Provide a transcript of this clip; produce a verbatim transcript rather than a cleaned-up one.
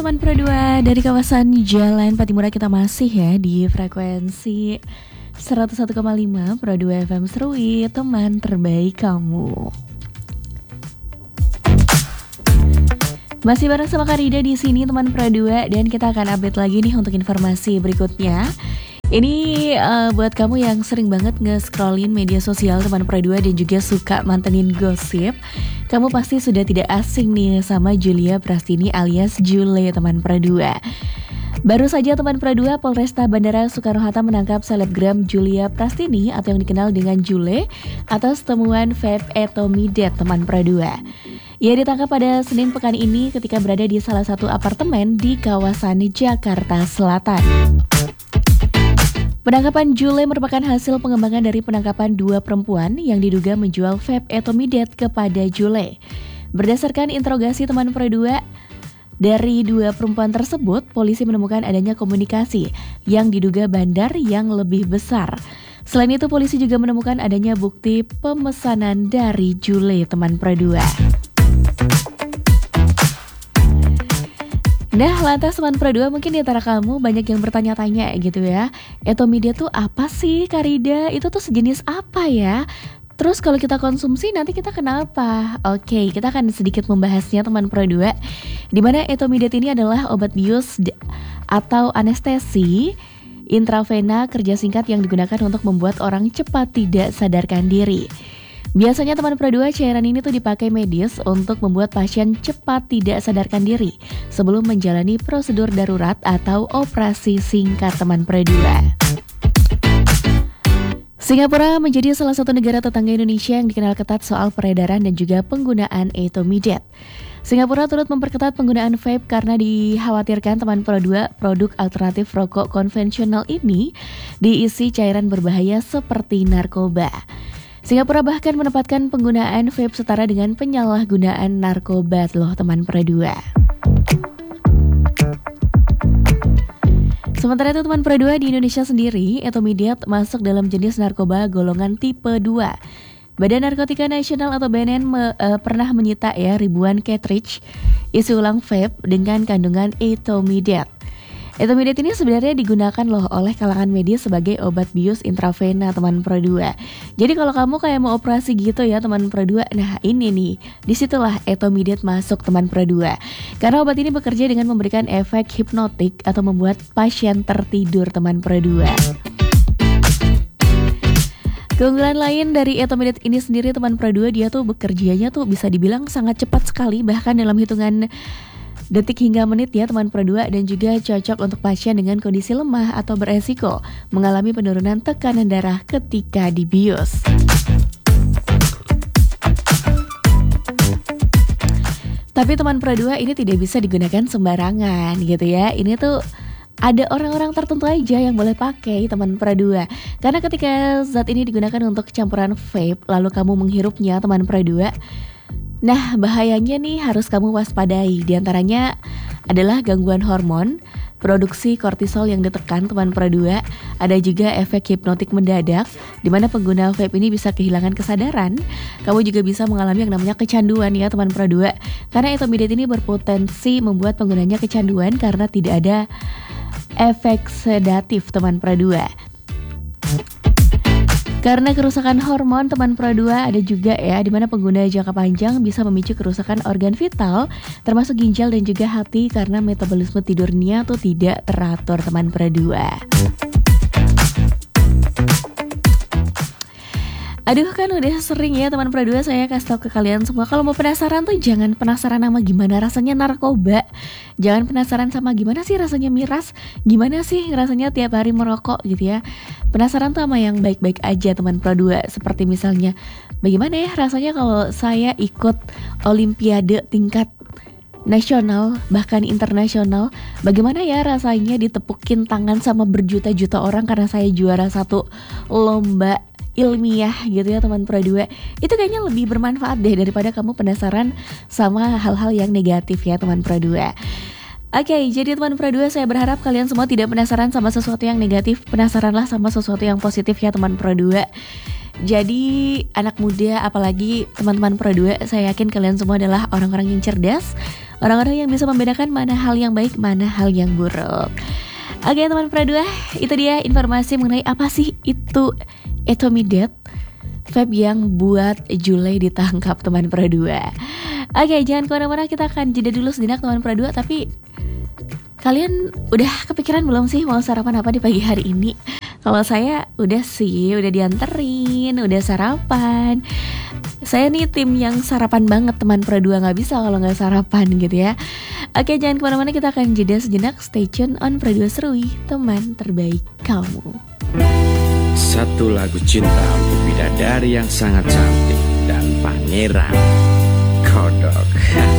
Teman Pro dua dari kawasan Jalan Patimura, kita masih ya di frekuensi seratus satu koma lima Pro dua F M Serui, teman terbaik kamu. Masih bareng sama Karida di sini teman Pro dua, dan kita akan update lagi nih untuk informasi berikutnya. Ini uh, buat kamu yang sering banget nge-scrollin media sosial teman Pro dua dan juga suka mantengin gosip, kamu pasti sudah tidak asing nih sama Julia Prastini alias Jule teman Pro dua. Baru saja teman Pro dua, Polresta Bandara Soekarno-Hatta menangkap selebgram Julia Prastini atau yang dikenal dengan Jule atas temuan vape Etomidet teman Pro dua. Ia ditangkap pada Senin pekan ini ketika berada di salah satu apartemen di kawasan Jakarta Selatan. Penangkapan Jule merupakan hasil pengembangan dari penangkapan dua perempuan yang diduga menjual vape Etomidet kepada Jule. Berdasarkan interogasi teman Pro dua, dari dua perempuan tersebut, polisi menemukan adanya komunikasi yang diduga bandar yang lebih besar. Selain itu, polisi juga menemukan adanya bukti pemesanan dari Jule teman Pro dua. Nah, lantas teman Pro dua, mungkin di antara kamu banyak yang bertanya-tanya gitu ya, Etomidet tuh apa sih Karida? Itu tuh sejenis apa ya? Terus kalau kita konsumsi nanti kita kenapa? Oke, kita akan sedikit membahasnya teman Pro dua, dimana Etomidet ini adalah obat bius d- atau anestesi intravena kerja singkat yang digunakan untuk membuat orang cepat tidak sadarkan diri. Biasanya teman Pro dua, cairan ini tuh dipakai medis untuk membuat pasien cepat tidak sadarkan diri sebelum menjalani prosedur darurat atau operasi singkat teman Pro dua. Singapura menjadi salah satu negara tetangga Indonesia yang dikenal ketat soal peredaran dan juga penggunaan Etomidet. Singapura turut memperketat penggunaan vape karena dikhawatirkan teman Pro dua, produk alternatif rokok konvensional ini diisi cairan berbahaya seperti narkoba. Singapura bahkan menempatkan penggunaan vape setara dengan penyalahgunaan narkoba loh teman Pro dua. Sementara itu teman Pro dua, di Indonesia sendiri, Etomidet masuk dalam jenis narkoba golongan tipe dua. Badan Narkotika Nasional atau B N N me, uh, pernah menyita ya ribuan cartridge isi ulang vape dengan kandungan Etomidet. Etomidet ini sebenarnya digunakan loh oleh kalangan medis sebagai obat bius intravena teman Pro dua. Jadi kalau kamu kayak mau operasi gitu ya teman Pro dua, nah ini nih, disitulah Etomidet masuk teman Pro dua. Karena obat ini bekerja dengan memberikan efek hipnotik atau membuat pasien tertidur teman Pro dua. Keunggulan lain dari Etomidet ini sendiri teman Pro dua, dia tuh bekerjanya tuh bisa dibilang sangat cepat sekali, bahkan dalam hitungan detik hingga menit ya teman Pro dua, dan juga cocok untuk pasien dengan kondisi lemah atau beresiko mengalami penurunan tekanan darah ketika dibius. Tapi teman Pro dua, ini tidak bisa digunakan sembarangan gitu ya. Ini tuh ada orang-orang tertentu aja yang boleh pakai teman Pro dua. Karena ketika zat ini digunakan untuk campuran vape lalu kamu menghirupnya teman Pro dua, nah, bahayanya nih harus kamu waspadai. Di antaranya adalah gangguan hormon, produksi kortisol yang ditekan teman Pro dua, ada juga efek hipnotik mendadak, di mana pengguna vape ini bisa kehilangan kesadaran. Kamu juga bisa mengalami yang namanya kecanduan ya teman Pro dua, karena Etomidet ini berpotensi membuat penggunanya kecanduan karena tidak ada efek sedatif teman Pro dua. Karena kerusakan hormon teman Pro dua ada juga ya, dimana pengguna jangka panjang bisa memicu kerusakan organ vital termasuk ginjal dan juga hati karena metabolisme tidurnya tuh tidak teratur teman Pro dua. Aduh, kan udah sering ya teman Pro dua saya kasih tau ke kalian semua, kalau mau penasaran tuh jangan penasaran sama gimana rasanya narkoba, jangan penasaran sama gimana sih rasanya miras, gimana sih rasanya tiap hari merokok gitu ya. Penasaran tuh sama yang baik-baik aja teman Pro dua, seperti misalnya bagaimana ya rasanya kalau saya ikut olimpiade tingkat nasional bahkan internasional, bagaimana ya rasanya ditepukin tangan sama berjuta-juta orang karena saya juara satu lomba ilmiah gitu ya teman Pro dua. Itu kayaknya lebih bermanfaat deh daripada kamu penasaran sama hal-hal yang negatif ya teman Pro dua. Oke, okay, jadi teman Pro dua, saya berharap kalian semua tidak penasaran sama sesuatu yang negatif, penasaranlah sama sesuatu yang positif ya teman Pro dua. Jadi anak muda, apalagi teman-teman Pro dua, saya yakin kalian semua adalah orang-orang yang cerdas, orang-orang yang bisa membedakan mana hal yang baik, mana hal yang buruk. Oke teman Pro dua, itu dia informasi mengenai apa sih itu Etomidat, vape yang buat Julai ditangkap teman Pro dua. Oke, jangan kemana-mana, kita akan jeda dulu sejenak teman Pro dua. Tapi kalian udah kepikiran belum sih mau sarapan apa di pagi hari ini? Kalau saya udah sih, udah dianterin, udah sarapan. Saya nih tim yang sarapan banget teman Pro dua, gak bisa kalau gak sarapan gitu ya. Oke, jangan kemana-mana, kita akan jeda sejenak. Stay tune on Pro dua Serui, teman terbaik kamu. Satu lagu cinta untuk bidadari yang sangat cantik dan pangeran kodok.